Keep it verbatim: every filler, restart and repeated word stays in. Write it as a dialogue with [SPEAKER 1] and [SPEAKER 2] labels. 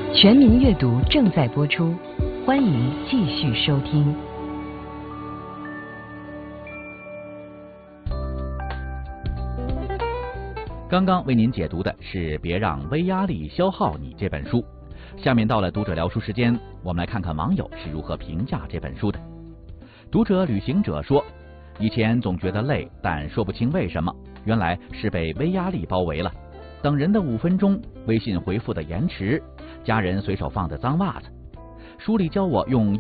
[SPEAKER 1] 全民阅读正在播出，欢迎继续收听。
[SPEAKER 2] 刚刚为您解读的是《别让微压力消耗你》这本书。下面到了读者聊书时间，我们来看看网友是如何评价这本书的。读者旅行者说，以前总觉得累，但说不清为什么，原来是被微压力包围了。等人的五分钟，微信回复的延迟，家人随手放的脏袜子。书里教我用